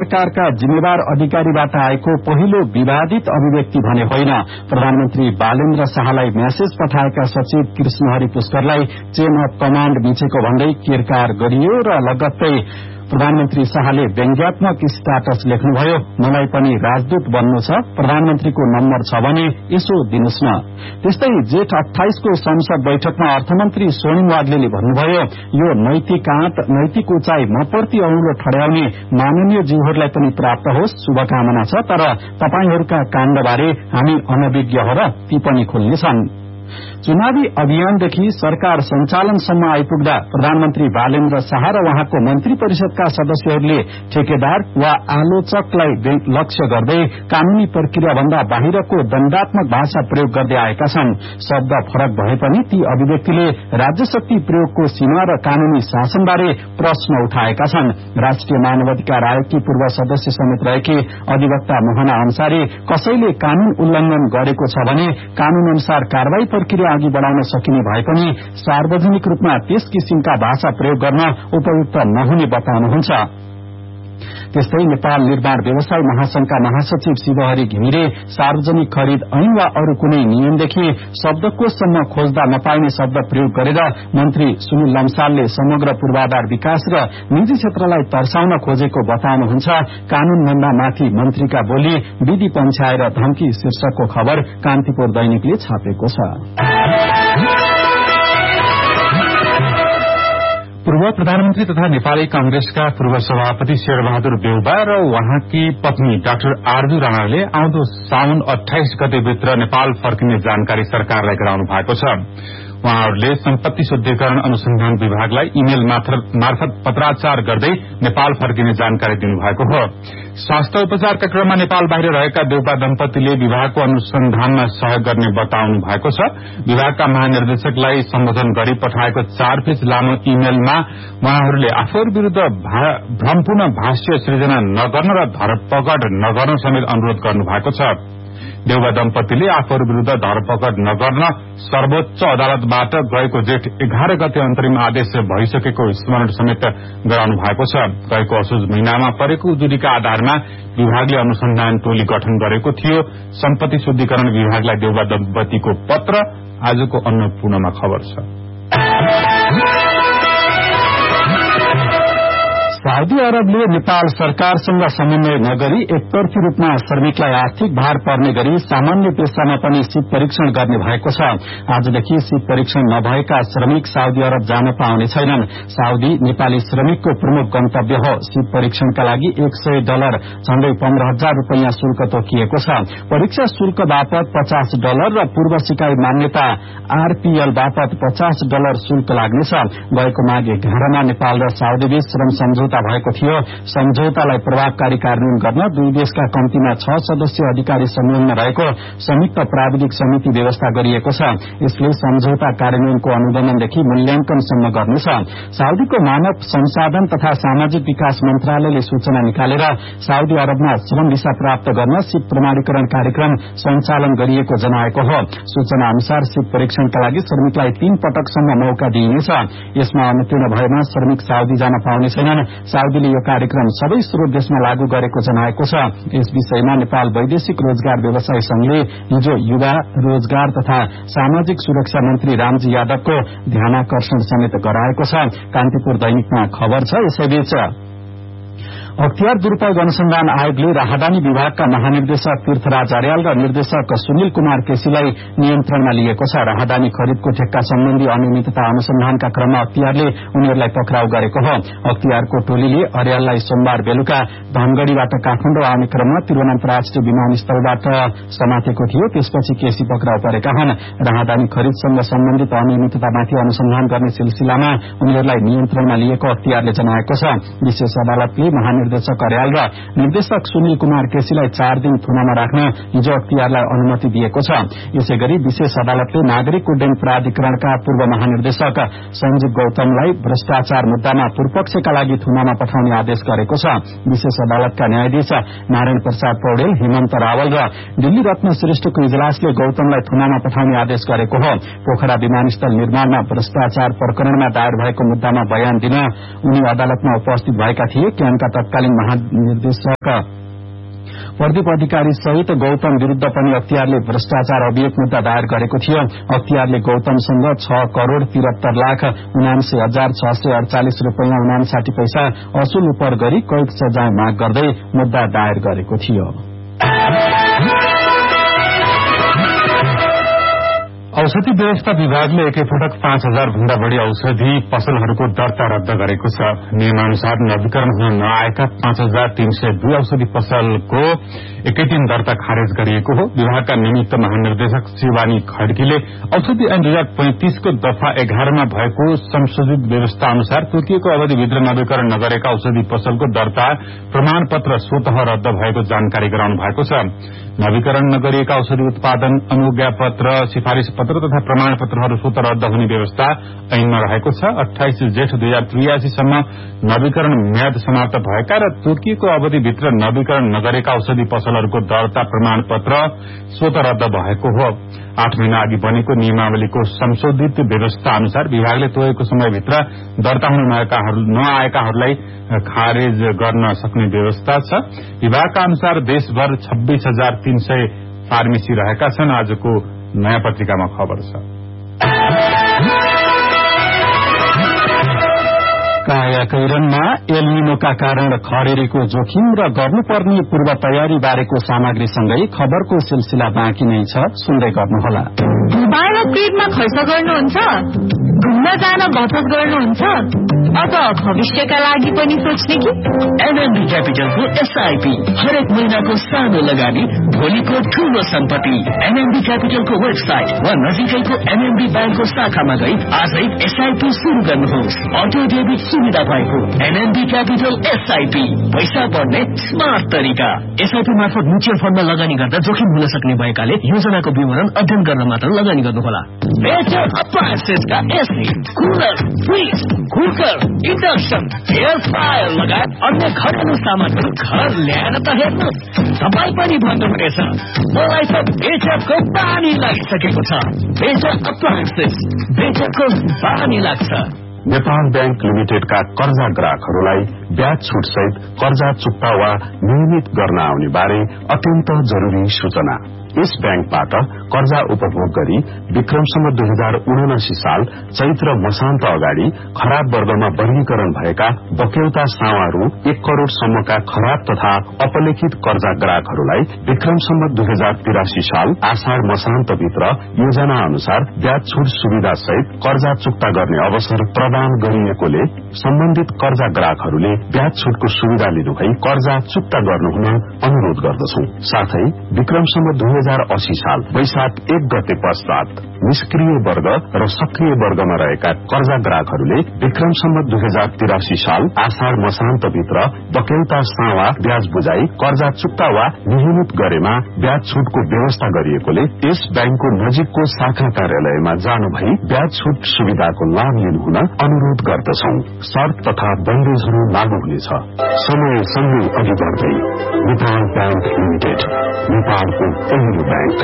सरकारका जिम्मेवार अधिकारीबाट आएको पहिलो विवादित अभिव्यक्ति भने होइन। प्रधानमन्त्री बालेन्द्र शाहलाई मेसेज पठाएका सचिव कृष्णहरि पुष्करलाई चेन अफ कमाण्ड मिचेको भन्दै केरकार गरियो र लगत्तै प्रधानमन्त्री शाहले व्यंग्यात्मक स्ट्याटस लेख्नुभयो, मलाई पनि राजदूत बन्नु छ, प्रधानमन्त्रीको नम्बर छ भने यसो दिनुस् न। त्यस्तै जेठ 28 को संसद बैठकमा अर्थमन्त्री स्वर्णिम वाग्लेले भन्नुभयो, यो नैतिक उचाइ मप्रति औंलो ठड्याउने माननीय ज्यूहरूलाई पनि प्राप्त होस्, शुभकामना छ, तर तपाईहरूका काण्डबारे हामी अनभिज्ञ हो र ती पनि खुल्नेछन्। चुनावी अभियानदेखि सरकार सञ्चालनसम्म आइपुग्दा प्रधानमन्त्री बालेन्द्र शाह र उहाँको मन्त्री परिषदका सदस्यहरूले ठेकेदार वा आलोचकलाई लक्ष्य गर्दै कानूनी प्रक्रिया भन्दा बाहिरको दण्डात्मक भाषा प्रयोग गर्दै आएका छन्। शब्द फरक भए पनि ती अभिव्यक्तिले राज्य शक्ति प्रयोगको सीमा र कानूनी शासनबारे प्रश्न उठाएका छन्। राष्ट्रिय मानवाधिकार आयोगकी पूर्व सदस्य समेत रहेकी अधिवक्ता मोहना अन्सारी कसैले कानून उल्लंघन गरेको छ भने कानून अनुसार कारवाही प्रक्रिया अघि बढ़ाउन सकिने भए पनि सार्वजनिक रूपमा त्यस किसिमका भाषा प्रयोग गर्न उपयुक्त नहुने बताउनुहुन्छ। त्यस्तै नेपाल निर्माण व्यवसाय महासंघका महासचिव शिवहरि घिमिरे सार्वजनिक खरिद ऐन वा अरू कुनै नियमदेखि शब्दकोशसम्म खोज्दा नपाइने शब्द प्रयोग गरेर मन्त्री सुनिल लम्सालले समग्र पूर्वाधार विकास र निजी क्षेत्रलाई तर्साउन खोजेको बताउनुहुन्छ। कानूनभन्दा माथि मन्त्रीका बोली विधि पन्छाएर धम्की शीर्षकको खबर कान्तिपुर दैनिकले छापेको छ। पूर्व प्रधानमन्त्री तथा नेपाली कांग्रेसका पूर्व सभापति शेरबहादुर देउबा र उहाँकी पत्नी डाक्टर आरजु राणाले आउँदो साउन 28 गतेभित्र नेपाल फर्किने जानकारी सरकारलाई गराउनु भएको छ। उहाँहरूले सम्पत्ति शुद्धिकरण अनुसन्धान विभागलाई इमेल मार्फत पत्राचार गर्दै नेपाल फर्किने जानकारी दिनुभएको हो। स्वास्थ्य उपचारका क्रममा नेपाल बाहिर रहेका देउबा दम्पतिले विभागको अनुसन्धानमा सहयोग गर्ने बताउनु भएको छ। विभागका महानिर्देशकलाई सम्बोधन गरी पठाएको 4 पेज लामो इमेलमा उहाँहरूले आफूहरू विरूद्ध भ्रमपूर्ण भाष्य सृजना नगर्न र धरपकड नगर्न समेत अनुरोध गर्नु भएको छ। देउबा दम्पतिले आफूहरू विरूद्ध धरपकड नगर्न सर्वोच्च अदालतबाट गएको जेठ 11 गते अन्तरिम आदेश भइसकेको स्मरण समेत गराउनु भएको छ। गएको असोज महिनामा परेको उजुरीका आधारमा विभागले अनुसन्धान टोली गठन गरेको थियो। सम्पत्ति शुद्धिकरण विभागलाई देउबा दम्पतिको पत्र आजको अन्नपूर्णमा खबर छ। साउदी अरबले नेपाल सरकारसँग समन्वय नगरी एकतर्फी रूपमा श्रमिकलाई आर्थिक भार पर्ने गरी सामान्य पेशामा पनि सीप परीक्षण गर्ने भएको छ। आजदेखि सीप परीक्षण नभएका श्रमिक साउदी अरब जान पाउने छैनन्। साउदी नेपाली श्रमिकको प्रमुख गन्तव्य हो। सीप परीक्षणका लागि $100 झण्डै 15,000 रूपैयाँ शुल्क तोकिएको छ। परीक्षा शुल्क बापत $50 र पूर्व सिकाई मान्यता RPL बापत $50 शुल्क लाग्नेछ। गएको माघ 11 मा नेपाल र साउदी बीच श्रम सम्झौता भएको थियो। सम्झौतालाई प्रभावकारी कार्यान्वयन गर्न दुई देशका कम्तीमा 6 सदस्यीय अधिकारी सम्मेलनमा रहेको संयुक्त प्राविधिक समिति व्यवस्था गरिएको छ। यसले सम्झौता कार्यान्वयनको अनुगमनदेखि मूल्याङ्कनसम्म गर्नेछ। साउदीको मानव संसाधन तथा सामाजिक विकास मन्त्रालयले सूचना निकालेर साउदी अरबमा श्रम भिसा प्राप्त गर्न सीप प्रमाणीकरण कार्यक्रम सञ्चालन गरिएको जनाएको हो। सूचना अनुसार सीप परीक्षणका लागि श्रमिकलाई 3 पटकसम्म मौका दिइनेछ। यसमा अनुत्तीर्ण भएमा श्रमिक साउदी जान पाउने छैनन्। साउदीले यो कार्यक्रम सबै स्रोत देशमा लागू गरेको जनाएको छ। यस विषयमा नेपाल वैदेशिक रोजगार व्यवसाय संघले हिजो युवा रोजगार तथा सामाजिक सुरक्षा मन्त्री रामजी यादवको ध्यानाकर्षण समेत गराएको छ। कान्तिपुर दैनिकमा खबर छ। यसैबीच अख्तियार दुरूपयोग अनुसन्धान आयोगले राहदानी विभागका महानिर्देशक तीर्थराज अर्याल र निर्देशक सुनिल कुमार केसीलाई नियन्त्रणमा लिएको छ। राहदानी खरिदको ठेक्का सम्बन्धी अनियमितता अनुसन्धानका क्रममा अख्तियारले उनीहरूलाई पक्राउ गरेको हो। अख्तियारको टोलीले अर्याललाई सोमबार बेलुका धनगढ़ीबाट काठमाडौँ आउने क्रममा तिरुवनन्तपुरम राष्ट्रिय विमानस्थलबाट समातेको थियो। त्यसपछि केसी पक्राउ परेका हुन्। राहदानी खरिदसँग सम्बन्धित अनियमिततामाथि अनुसन्धान गर्ने सिलसिलामा उनीहरूलाई नियन्त्रणमा लिएको अख्तियारले जनाएको छ। विशेष अदालतले निर्देशक अर्याल र निर्देशक सुनिल कुमार केसीलाई 4 दिन थुनामा राख्न हिजो अख्तियारलाई अनुमति दिएको छ। यसैगरी विशेष अदालतले नागरिक उड्डयन प्राधिकरणका पूर्व महानिर्देशक संजीव गौतमलाई भ्रष्टाचार मुद्दामा पूर्वपक्षका लागि थुनामा पठाउने आदेश गरेको छ। विशेष अदालतका न्यायाधीश नारायण प्रसाद पौडेल, हेमन्त रावल र दिल्ली रत्न श्रेष्ठको इजलासले गौतमलाई थुनामा पठाउने आदेश गरेको हो। पोखरा विमानस्थल निर्माणमा भ्रष्टाचार प्रकरणमा दायर भएको मुद्दामा बयान दिन उनी अदालतमा उपस्थित भएका थिए। क्यानका तत्कालीन महानिर्देशक प्रदीप अधिकारी सहित गौतम विरूद्ध पनि अख्तियारले भ्रष्टाचार अभियोग मुद्दा दायर गरेको थियो। अख्तियारले गौतमसँग 6,73,79,648 रूपियाँ 59 पैसा असुल उपर गरी कैद सजाय माग गर्दै मुद्दा दायर गरेको थियो। औषधि व्यवस्था विभागले एकैपटक 5,000 भन्दा बढ़ी औषधि पसलहरूको दर्ता रद्द गरेको छ। नियमानुसार नवीकरण हुन नआएका 5,302 औषधि पसलको एकै दिन दर्ता खारेज गरिएको हो। विभागका निमित्त महानिर्देशक शिवानी खड्कीले औषधि ऐन 2035 को दफा 11 मा भएको संशोधित व्यवस्था अनुसार तोकिएको अवधिभित्र नवीकरण नगरेका औषधि पसलको दर्ता प्रमाणपत्र स्वतः रद्द भएको जानकारी गराउनु भएको छ। नवीकरण नगरिएका औषधि उत्पादन अनुज्ञापत्र, सिफारिश पत्र तथा प्रमाणपत्रहरू स्वतः रद्द हुने व्यवस्था ऐनमा रहेको छ। 28 जेठ 2083 सम्म नवीकरण म्याद समाप्त भएका र तोकिएको अवधिभित्र नवीकरण नगरेका औषधि पसलहरूको दर्ता प्रमाणपत्र स्वतः रद्द भएको हो। 8 महिना अघि बनेको नियमावलीको संशोधित व्यवस्था अनुसार विभागले तोकेको समयभित्र दर्ता हुन नआएकाहरूलाई खारेज गर्न सक्ने व्यवस्था छ। विभागका अनुसार देशभर 26,300 फार्मेसी रहेका छन्। आजको नयाँ पत्रिकामा खबर छ। कायाकैरनमा एलनिनोका कारण खडेरीको जोखिम र गर्नुपर्ने पूर्व तयारी बारेको सामग्रीसँगै खबरको सिलसिला बाँकी नै छ, सुन्दै गर्नुहोला। मोबाइल अपग्रेडमा खर्च गर्नुहुन्छ, घुम्न जान बचत गर्नुहुन्छ, अब भविष्यका लागि पनि सोच्ने कि? एनएमबी क्यापिटलको एसआईपी हरेक महिनाको सानो लगानी भोलिको ठूलो सम्पत्ति। एनएमबी क्यापिटलको वेबसाइट वा नजिकैको एनएमबी ब्याङ्कको शाखामा गई आजै एसआईपी शुरू गर्नुहोस्। अटो डेबिट सुविधा भएको एनएमबी क्यापिटल एसआईपी, पैसा बढ्ने स्मार्ट तरिका। एसआईपी मार्फत म्युचुअल फण्डमा लगानी गर्दा जोखिम हुन सक्ने भएकाले योजनाको विवरण अध्ययन गर्न मात्र लगानी गर्नुहोला। Major अप्लायन्सेसका AC, cooler, fridge, cooker, induction, air fryer लगायत अन्य घरेलु सामानहरू घर ल्याएर त हेर्नुहोस्, तपाईँ पनि भन्नुहुनेछ मलाई त बेचरको पानी लागिसकेको छ। बेचर अप्लायन्सेस, बेचरको पानी लाग्छ। नेपाल बैंक लिमिटेडका कर्जा ग्राहकहरूलाई ब्याज छुट सहित कर्जा चुक्ता वा नियमित गर्न आउने बारे अत्यन्त जरूरी सूचना। यस बैंकबाट कर्जा उपभोग गरी विक्रमसम्म 2079 साल चैत्र मसान्त अगाडि खराब वर्गमा वर्गीकरण भएका बक्यौता सावारू 1 करोड़ सम्मका खराब तथा अपलेखित कर्जा ग्राहकहरूलाई विक्रमसम्म 2083 साल आषाढ़ मसान्त भित्र योजना अनुसार ब्याज छुट सुविधा सहित कर्जा चुक्ता गर्ने अवसर प्रदान गरिएकोले सम्बन्धित कर्जा ग्राहकहरूले ब्याज छुटको सुविधा लिनुभई कर्जा चुक्ता गर्नुहुन अनुरोध गर्दछौं। साथै विक्रमसम्म 2080 साल वैशाख 1 गते पश्चात निष्क्रिय वर्ग र सक्रिय वर्गमा रहेका कर्जा ग्राहकहरूले विक्रमसम्म 2083 साल आषाढ़ मसान्त भित्र बक्यौता सावा ब्याज बुझाई कर्जा चुक्ता वा नियमित गरेमा ब्याज छुटको व्यवस्था गरिएकोले यस बैंकको नजिकको शाखा कार्यालयमा जानु भई ब्याज छुट सुविधाको लाभ लिनुहुन अनुरोध गर्दछौं। शर्त तथा बन्देजहरू लागू हुनेछ। समय सँगै अघि बढ्दै नेपाल बैंक लिमिटेड, नेपालको पहिलो बैंक।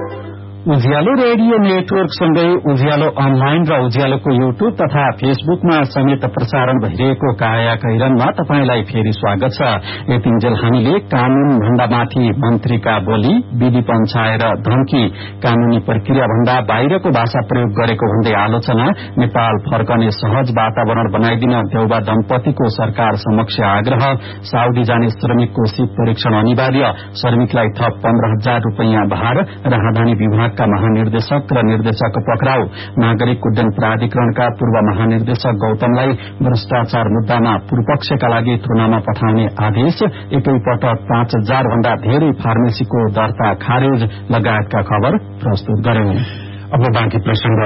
उज्यालो रेडियो नेटवर्क सँगै उज्यालो अनलाइन र उज्यालोको युट्युब तथा फेसबुकमा समेत प्रसारण भइरहेको काया कैरनमा तपाईंलाई फेरि स्वागत छ। यतिन्जेल हामीले कानून भन्दामाथि मन्त्रीका बोली, विधि पञ्चाएर धम्की, कानूनी प्रक्रिया भन्दा बाहिरको भाषा प्रयोग गरेको भन्दै आलोचना, नेपाल फर्कने सहज वातावरण बनाइदिन देउबा दम्पतिको सरकार समक्ष आग्रह, साउदी जाने श्रमिकको सिप परीक्षण अनिवार्य, श्रमिकलाई थप 15,000 रूपियाँ भार, राहदानी विभाग का महानिर्देशक र निर्देशक पक्राउ, नागरिक उड्डयन प्राधिकरणका पूर्व महानिर्देशक गौतमलाई भ्रष्टाचार मुद्दामा पूर्वपक्षका लागि तुलनामा पठाउने आदेश, एकैपटक 5,000 भन्दा धेरै फार्मेसीको दर्ता खारेज लगायतका खबर प्रस्तुत गर्यौं। अब बाँकी प्रसंग।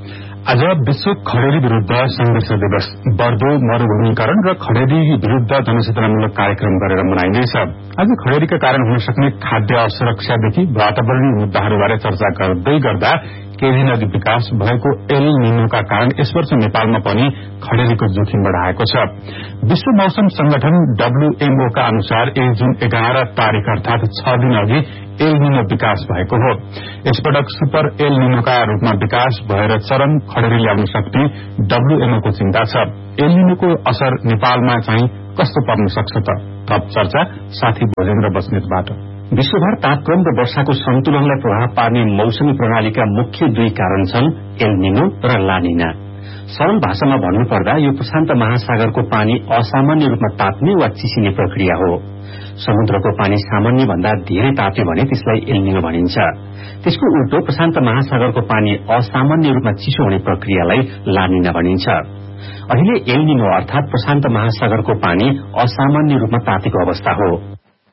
आज विश्व खडेरी विरूद्ध संघर्ष दिवस बढ्दो मरूभूमिकरण र खडेरी विरूद्ध जनचेतनामूलक कार्यक्रम गरेर मनाइँदैछ। आज खडेरीका कारण हुन सक्ने खाद्य असुरक्षादेखि वातावरणीय मुद्दाहरूबारे चर्चा गर्दै गर्दा केही नदी विकास भएको एल निनोका कारण यस वर्ष नेपालमा पनि खडेरीको जोखिम बढ़ाएको छ। विश्व मौसम संगठन WMO का अनुसार 1 जुन 11 तारिक अर्थात 6 दिन अघि एल निनो विकास भएको हो। यसपटक सुपर एल निनोका रूपमा विकास भएर चरम खडेरी ल्याउन सक्ने WMO को चिन्ता छ। एल निनोको असर नेपालमा चाहिँ कस्तो पर्न सक्छ त? थप चर्चा साथी भोजेन्द्र बस्नेतबाट। विश्वभर तापक्रम र वर्षाको सन्तुलनलाई प्रभाव पार्ने मौसमी प्रणालीका मुख्य 2 कारण छन् एल निनो र ला निना। सरल भाषामा भन्नुपर्दा यो प्रशान्त महासागरको पानी असामान्य रूपमा तात्ने वा चिसिने प्रक्रिया हो। समुद्रको पानी सामान्य भन्दा धेरै तात्यो भने त्यसलाई एल निनो भनिन्छ। त्यसको उल्टो प्रशान्त महासागरको पानी असामान्य रूपमा चिसो हुने प्रक्रियालाई ला निना भनिन्छ। अहिले एल निनो अर्थात प्रशान्त महासागरको पानी असामान्य रूपमा तातेको अवस्था हो।